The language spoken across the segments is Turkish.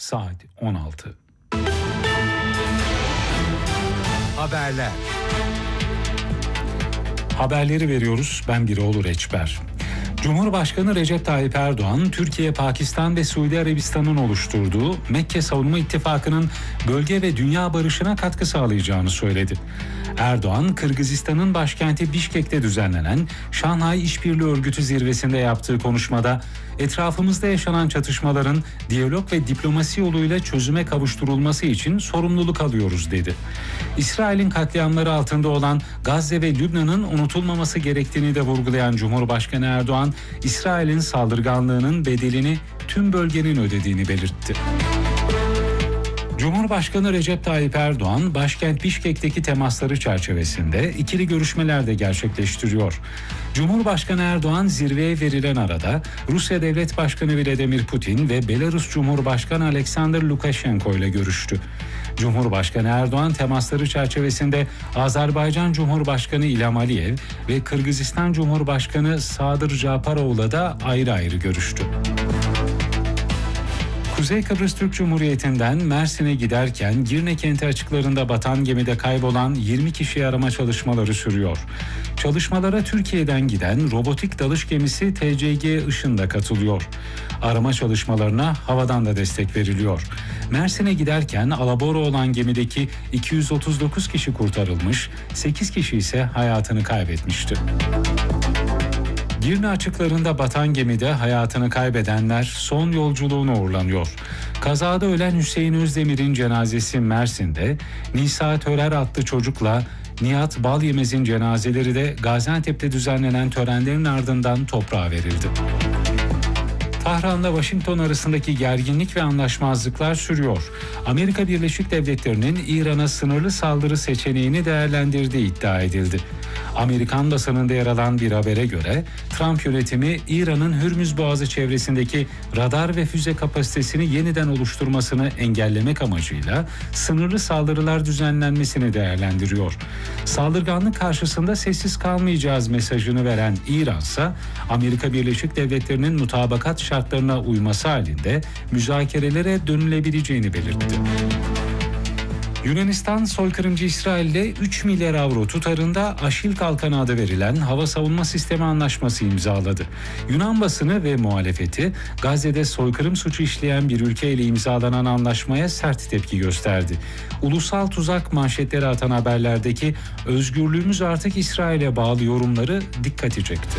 saat 16. Haberler. Haberleri veriyoruz. Ben Biroğlu Reçber. Cumhurbaşkanı Recep Tayyip Erdoğan, Türkiye, Pakistan ve Suudi Arabistan'ın oluşturduğu Mekke Savunma İttifakı'nın bölge ve dünya barışına katkı sağlayacağını söyledi. Erdoğan, Kırgızistan'ın başkenti Bişkek'te düzenlenen Şanghay İşbirliği Örgütü zirvesinde yaptığı konuşmada etrafımızda yaşanan çatışmaların diyalog ve diplomasi yoluyla çözüme kavuşturulması için sorumluluk alıyoruz dedi. İsrail'in katliamları altında olan Gazze ve Lübnan'ın unutulmaması gerektiğini de vurgulayan Cumhurbaşkanı Erdoğan, İsrail'in saldırganlığının bedelini tüm bölgenin ödediğini belirtti. Cumhurbaşkanı Recep Tayyip Erdoğan, başkent Bişkek'teki temasları çerçevesinde ikili görüşmeler de gerçekleştiriyor. Cumhurbaşkanı Erdoğan zirveye verilen arada Rusya Devlet Başkanı Vladimir Putin ve Belarus Cumhurbaşkanı Alexander Lukashenko ile görüştü. Cumhurbaşkanı Erdoğan temasları çerçevesinde Azerbaycan Cumhurbaşkanı İlham Aliyev ve Kırgızistan Cumhurbaşkanı Sadır Japarov'la da ayrı ayrı görüştü. Kuzey Kıbrıs Türk Cumhuriyeti'nden Mersin'e giderken Girne kenti açıklarında batan gemide kaybolan 20 kişiyi arama çalışmaları sürüyor. Çalışmalara Türkiye'den giden robotik dalış gemisi TCG Işın da katılıyor. Arama çalışmalarına havadan da destek veriliyor. Mersin'e giderken alabora olan gemideki 239 kişi kurtarılmış, 8 kişi ise hayatını kaybetmişti. Girne açıklarında batan gemide hayatını kaybedenler son yolculuğuna uğurlanıyor. Kazada ölen Hüseyin Özdemir'in cenazesi Mersin'de, Nisa Törer adlı çocukla Nihat Balyemez'in cenazeleri de Gaziantep'te düzenlenen törenlerin ardından toprağa verildi. Tahran'la Washington arasındaki gerginlik ve anlaşmazlıklar sürüyor. Amerika Birleşik Devletleri'nin İran'a sınırlı saldırı seçeneğini değerlendirdiği iddia edildi. Amerikan basınında yer alan bir habere göre Trump yönetimi İran'ın Hürmüz Boğazı çevresindeki radar ve füze kapasitesini yeniden oluşturmasını engellemek amacıyla sınırlı saldırılar düzenlenmesini değerlendiriyor. Saldırganlık karşısında sessiz kalmayacağız mesajını veren İran'sa Amerika Birleşik Devletleri'nin mutabakat şartlarına uyması halinde müzakerelere dönülebileceğini belirtti. Yunanistan soykırımcı İsrail'le 3 milyar avro tutarında Aşil Kalkanı adı verilen hava savunma sistemi anlaşması imzaladı. Yunan basını ve muhalefeti Gazze'de soykırım suçu işleyen bir ülkeyle imzalanan anlaşmaya sert tepki gösterdi. Ulusal tuzak manşetleri atan haberlerdeki özgürlüğümüz artık İsrail'e bağlı yorumları dikkati çekti.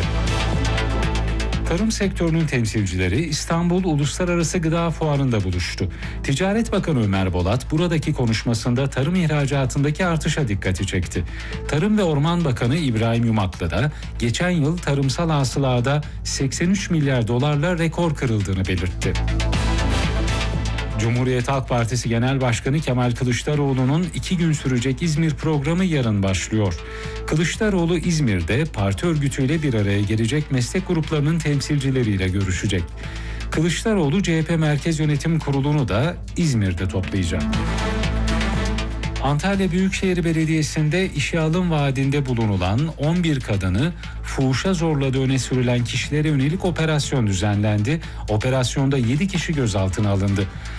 Tarım sektörünün temsilcileri İstanbul Uluslararası Gıda Fuarı'nda buluştu. Ticaret Bakanı Ömer Bolat buradaki konuşmasında tarım ihracatındaki artışa dikkati çekti. Tarım ve Orman Bakanı İbrahim Yumaklı da geçen yıl tarımsal hasılada 83 milyar dolarla rekor kırıldığını belirtti. Cumhuriyet Halk Partisi Genel Başkanı Kemal Kılıçdaroğlu'nun 2 gün sürecek İzmir programı yarın başlıyor. Kılıçdaroğlu İzmir'de parti örgütüyle bir araya gelecek meslek gruplarının temsilcileriyle görüşecek. Kılıçdaroğlu CHP Merkez Yönetim Kurulu'nu da İzmir'de toplayacak. Antalya Büyükşehir Belediyesi'nde işe alım vaadinde bulunulan 11 kadını fuhuşa zorladığı öne sürülen kişilere yönelik operasyon düzenlendi. Operasyonda 7 kişi gözaltına alındı.